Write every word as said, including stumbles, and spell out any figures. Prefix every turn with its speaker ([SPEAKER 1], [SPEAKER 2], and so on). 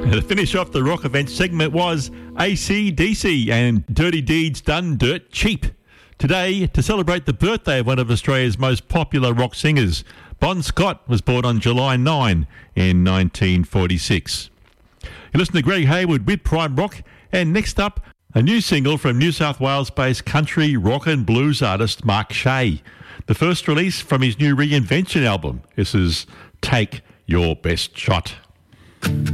[SPEAKER 1] To finish off the rock event segment was A C D C and Dirty Deeds Done Dirt Cheap. Today, to celebrate the birthday of one of Australia's most popular rock singers, Bon Scott was born on July ninth in nineteen forty-six. You listen to Greg Hayward with Prime Rock, and next up, a new single from New South Wales-based country rock and blues artist Mark Shea. The first release from his new Reinvention album. This is Take Your Best Shot.